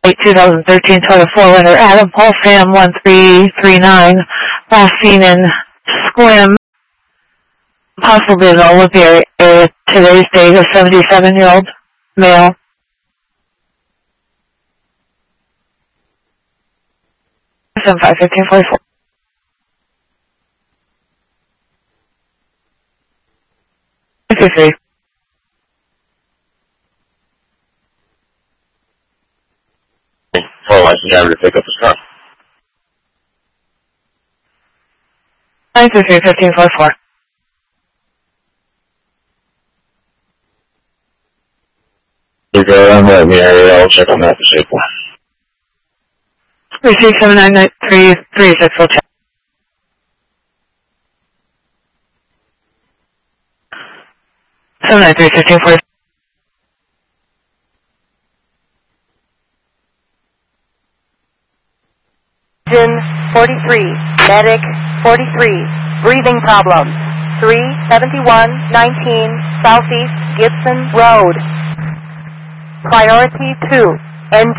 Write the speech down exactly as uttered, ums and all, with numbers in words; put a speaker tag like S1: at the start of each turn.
S1: two thousand thirteen Toyota four runner Adam Paul Sam one three three nine, last seen in Squim, possibly in the Olympia area. Today's date, a seventy-seven-year-old male. seven five fifteen forty-four. fifty-three.
S2: Four license driver to pick up his car.
S1: nine two three fifteen forty-four.
S2: You go around the area, I'll check on that for safety.
S1: Receive seven nine nine three three six, we'll check. seven nine three fifteen forty-four.
S3: forty-three, medic, forty-three, breathing problems, three seventy-one nineteen Southeast Gibson Road. Priority two, engine.